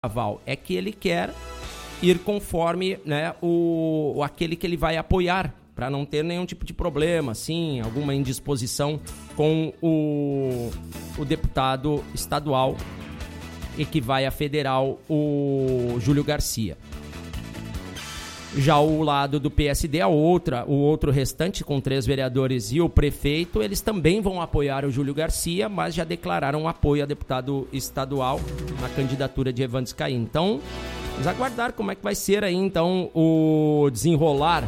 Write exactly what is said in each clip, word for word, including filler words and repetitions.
Val, é que ele quer ir conforme, né, o, aquele que ele vai apoiar, para não ter nenhum tipo de problema, assim, alguma indisposição com o, o deputado estadual e que vai a federal, o Júlio Garcia. Já o lado do P S D, a outra, o outro restante, com três vereadores e o prefeito, eles também vão apoiar o Júlio Garcia, mas já declararam apoio a deputado estadual na candidatura de Evandro Scaini. Então, vamos aguardar como é que vai ser aí, então, o desenrolar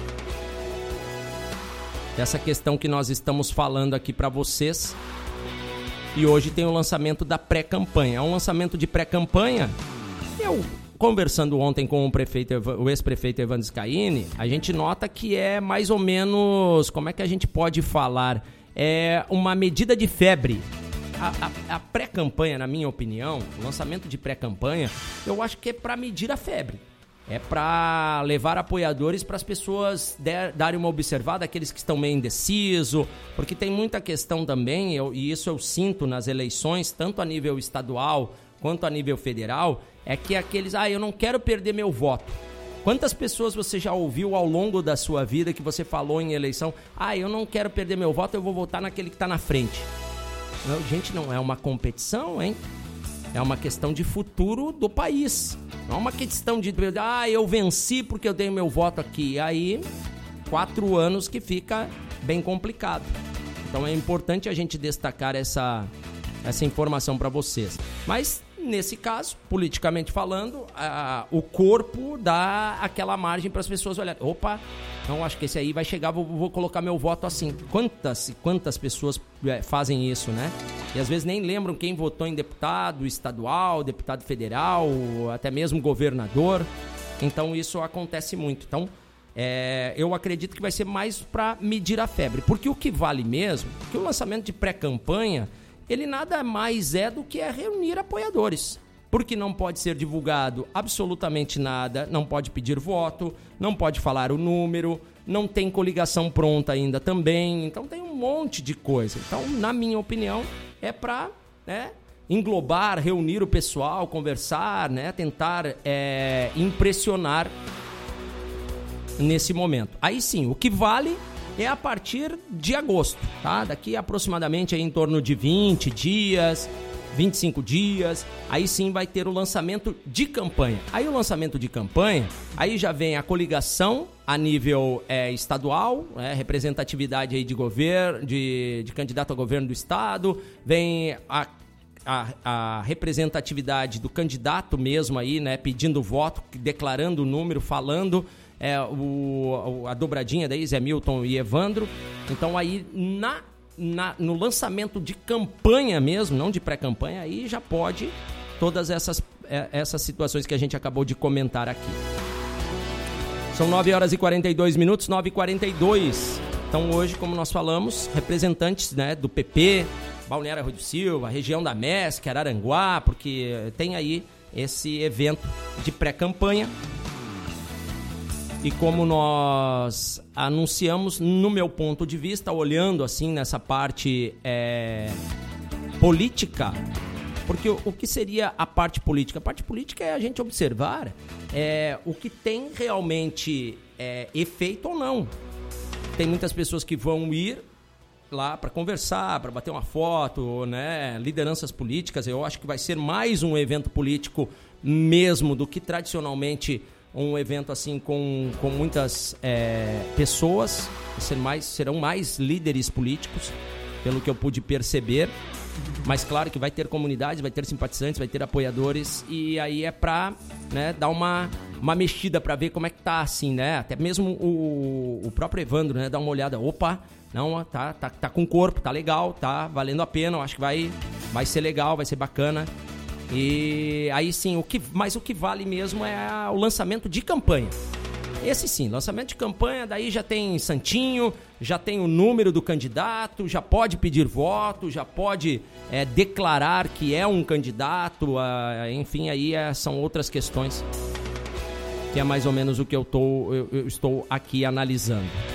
dessa questão que nós estamos falando aqui para vocês. E hoje tem o lançamento da pré-campanha. É um lançamento de pré-campanha. Eu... Conversando ontem com o prefeito, o ex-prefeito Evandro Scaini, a gente nota que é mais ou menos, como é que a gente pode falar, é uma medida de febre. A, a, a pré-campanha, na minha opinião, o lançamento de pré-campanha, eu acho que é para medir a febre. É para levar apoiadores para as pessoas der, darem uma observada, aqueles que estão meio indecisos, porque tem muita questão também, eu, e isso eu sinto nas eleições, tanto a nível estadual quanto a nível federal, é que aqueles, ah, eu não quero perder meu voto. Quantas pessoas você já ouviu ao longo da sua vida que você falou em eleição, ah, eu não quero perder meu voto, eu vou votar naquele que está na frente. Não, gente, não é uma competição, hein? É uma questão de futuro do país. Não é uma questão de, ah, eu venci porque eu dei meu voto aqui. Aí, quatro anos que fica bem complicado. Então é importante a gente destacar essa, essa informação para vocês. Mas... nesse caso, politicamente falando, a, o corpo dá aquela margem para as pessoas olharem. Opa, não, acho que esse aí vai chegar, vou, vou colocar meu voto assim. Quantas e quantas pessoas é, fazem isso, né? E às vezes nem lembram quem votou em deputado estadual, deputado federal, até mesmo governador. Então isso acontece muito. Então é, eu acredito que vai ser mais para medir a febre. Porque o que vale mesmo, que o lançamento de pré-campanha, ele nada mais é do que é reunir apoiadores, porque não pode ser divulgado absolutamente nada, não pode pedir voto, não pode falar o número, não tem coligação pronta ainda também, então tem um monte de coisa. Então, na minha opinião, é para, né, englobar, reunir o pessoal, conversar, né, tentar é, impressionar nesse momento. Aí sim, o que vale... é a partir de agosto, tá? Daqui aproximadamente aí em torno de vinte dias, vinte e cinco dias, aí sim vai ter o lançamento de campanha. Aí o lançamento de campanha, aí já vem a coligação a nível é, estadual, é, representatividade aí de governo, de, de candidato a governo do estado, vem a, a, a representatividade do candidato mesmo aí, né? Pedindo voto, declarando o número, falando... É, o, a dobradinha daí, Zé Milton e Evandro. Então aí na, na, no lançamento de campanha mesmo, não de pré-campanha, aí já pode todas essas, essas situações que a gente acabou de comentar aqui. São nove horas e quarenta e dois minutos, nove e quarenta e dois. Então hoje, como nós falamos, representantes, né, do P P, Balneário Rui do Silva, região da M E S C, Araranguá, porque tem aí esse evento de pré-campanha. E como nós anunciamos, no meu ponto de vista, olhando assim nessa parte é, política, porque o, o que seria a parte política? A parte política é a gente observar é, o que tem realmente é, efeito ou não. Tem muitas pessoas que vão ir lá para conversar, para bater uma foto, né? Lideranças políticas. Eu acho que vai ser mais um evento político mesmo do que tradicionalmente um evento assim com, com muitas é, pessoas, ser mais, serão mais líderes políticos, pelo que eu pude perceber, mas claro que vai ter comunidades, vai ter simpatizantes, vai ter apoiadores, e aí é pra, né, dar uma, uma mexida pra ver como é que tá assim, né, até mesmo o, o próprio Evandro, né, dar uma olhada, opa, não, tá, tá, tá com corpo, tá legal, tá valendo a pena, eu acho que vai, vai ser legal, vai ser bacana. E aí sim, o que, mas o que vale mesmo é o lançamento de campanha. Esse sim, lançamento de campanha, daí já tem santinho, já tem o número do candidato, já pode pedir voto, já pode é, declarar que é um candidato, a, enfim, aí é, são outras questões, que é mais ou menos o que eu, tô, eu, eu estou aqui analisando.